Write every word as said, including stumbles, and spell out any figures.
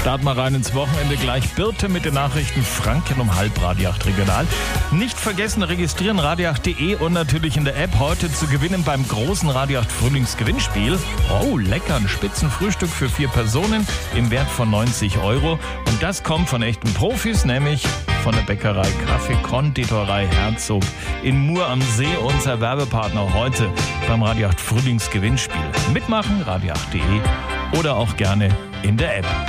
Start mal rein ins Wochenende. Gleich Birte mit den Nachrichten, Franken um halb, Radio acht Regional. Nicht vergessen, registrieren radio acht punkt de und natürlich in der App heute zu gewinnen beim großen Radio acht Frühlingsgewinnspiel. Oh, lecker, ein Spitzenfrühstück für vier Personen im Wert von neunzig Euro. Und das kommt von echten Profis, nämlich von der Bäckerei Kaffee-Konditorei Herzog in Mur am See, unser Werbepartner heute beim Radio acht Frühlingsgewinnspiel. Mitmachen, radio acht punkt de oder auch gerne in der App.